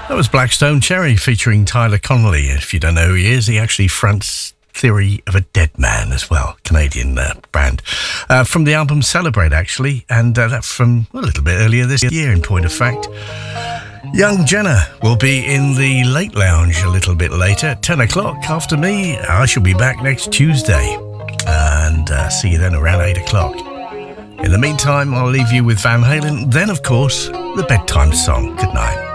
That was Blackstone Cherry featuring Tyler Connolly. If you don't know who he is, he actually fronts Theory of a Dead Man as well, Canadian band. From the album Celebrate, actually, and that's from a little bit earlier this year, in point of fact. Young Jenna will be in the Late Lounge a little bit later, 10 o'clock. After me, I shall be back next Tuesday, and see you then around 8 o'clock. In the meantime, I'll leave you with Van Halen, then, of course, the bedtime song. Good night.